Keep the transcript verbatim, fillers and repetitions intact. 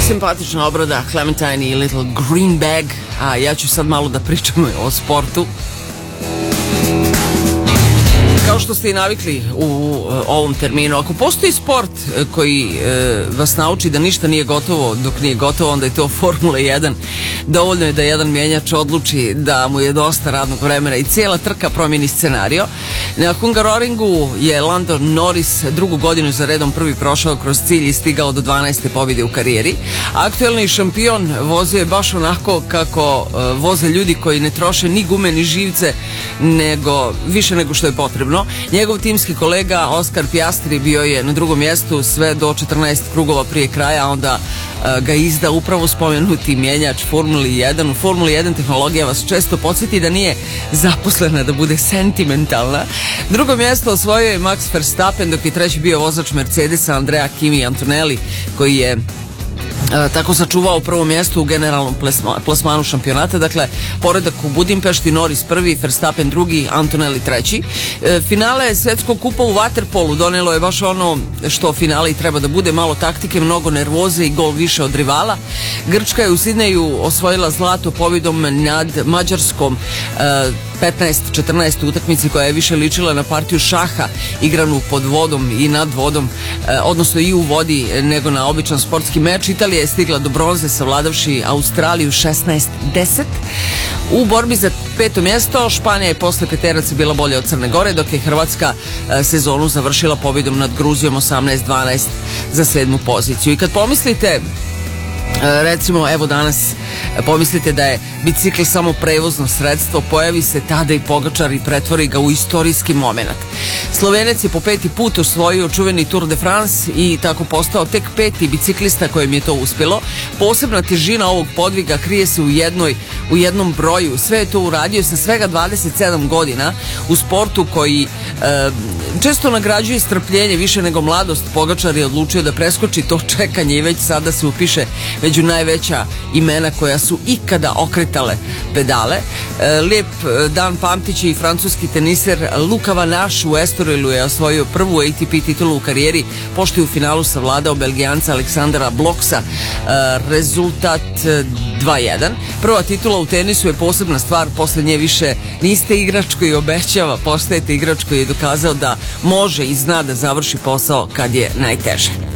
Simpatična obrada Clementine i Little Green Bag, a ja ću sad malo da pričam o sportu. Kao što ste i navikli u uh, ovom terminu, ako postoji sport uh, koji uh, vas nauči da ništa nije gotovo dok nije gotovo, onda je to Formula jedan. Dovoljno je da jedan mjenjač odluči da mu je dosta radnog vremena i cijela trka promijeni scenario. Na Hungaroringu je Lando Norris drugu godinu za redom prvi prošao kroz cilj i stigao do dvanaeste pobjede u karijeri. Aktuelni šampion vozio je baš onako kako uh, voze ljudi koji ne troše ni gume ni živce, nego više nego što je potrebno. Njegov timski kolega Oskar Piastri bio je na drugom mjestu sve do četrnaest krugova prije kraja, a onda uh, ga izda upravo spomenuti mjenjač Formuli jedan. U Formuli jedan tehnologija vas često podsjeti da nije zaposlena da bude sentimentalna. Drugo mjesto osvojio je Max Verstappen, dok je treći bio vozač Mercedesa Andrea Kimi Antonelli, koji je E, tako sačuvao prvo mjesto u generalnom plasma, plasmanu šampionata. Dakle, poredak u Budimpešti: Norris prvi, Verstappen drugi, Antonelli treći. E, finale svetskog kupa u vaterpolu donelo je baš ono što finale i treba da bude: malo taktike, mnogo nervoze i gol više od rivala. Grčka je u Sidneju osvojila zlato pobjedom nad Mađarskom e, petnaest četrnaest utakmici, koja je više ličila na partiju šaha igranu pod vodom i nad vodom, e, odnosno i u vodi, nego na običan sportski meč. Italija je stigla do bronze savladavši Australiju šesnaest deset. U borbi za peto mjesto Španija je posle peteraca bila bolja od Crne Gore, dok je Hrvatska e, sezonu završila pobjedom nad Gruzijom osamnaest dvanaest za sedmu poziciju. I kad pomislite, recimo, evo danas pomislite da je bicikl samo prevozno sredstvo, pojavi se Tadej Pogačar i pretvori ga u istorijski moment. Slovenac je po peti put osvojio čuveni Tour de France i tako postao tek peti biciklista kojem je to uspjelo. Posebna težina ovog podviga krije se u jednoj u jednom broju. Sve je to uradio sa svega dvadeset sedam godina u sportu koji e, često nagrađuje strpljenje više nego mladost. Pogačar je odlučio da preskoči to čekanje i već sada se upiše među najveća imena koja su ikada okretale pedale. E, lijep dan pamtići i francuski teniser Luka Van Asch u Estorilu je osvojio prvu A T P titulu u karijeri, pošto je u finalu savladao Belgijanca Aleksandra Bloksa. E, rezultat dva jedan. Prva titula u tenisu je posebna stvar, posle nje više niste igrač koji obećava, postajete igrač koji je dokazao da može i zna da završi posao kad je najteže.